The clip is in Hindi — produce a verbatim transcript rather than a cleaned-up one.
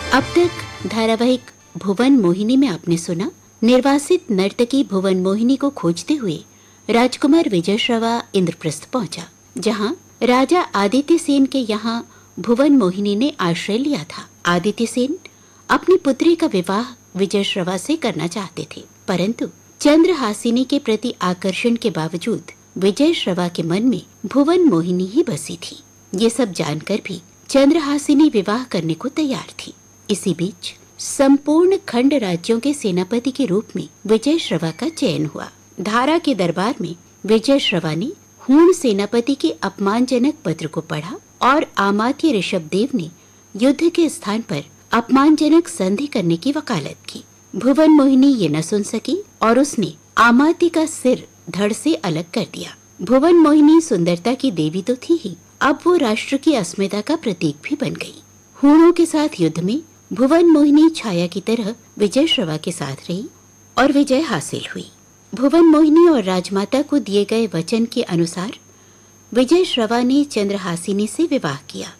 अब तक धारावाहिक भुवन मोहिनी में आपने सुना, निर्वासित नर्तकी भुवन मोहिनी को खोजते हुए राजकुमार विजय श्रवा इंद्रप्रस्थ पहुंचा, जहां राजा आदित्य सेन के यहाँ भुवन मोहिनी ने आश्रय लिया था। आदित्य सेन अपनी पुत्री का विवाह विजय श्रवा से करना चाहते थे, परंतु चंद्रहासिनी के प्रति आकर्षण के बावजूद विजय श्रवा के मन में भुवन मोहिनी ही बसी थी। ये सब जानकर भी चंद्रहासिनी विवाह करने को तैयार थी। इसी बीच संपूर्ण खंड राज्यों के सेनापति के रूप में विजय श्रवा का चयन हुआ। धारा के दरबार में विजय श्रवा ने हूण सेनापति के अपमानजनक पत्र को पढ़ा और आमात्य ऋषभदेव ने युद्ध के स्थान पर अपमानजनक संधि करने की वकालत की। भुवन मोहिनी ये न सुन सकी और उसने आमात्य का सिर धड़ से अलग कर दिया। भुवन मोहिनी सुंदरता की देवी तो थी ही, अब वो राष्ट्र की अस्मिता का प्रतीक भी बन गई। हूणों के साथ युद्ध में भुवन मोहिनी छाया की तरह विजय श्रवा के साथ रही और विजय हासिल हुई। भुवन मोहिनी और राजमाता को दिए गए वचन के अनुसार विजय श्रवा ने चंद्रहासिनी से विवाह किया।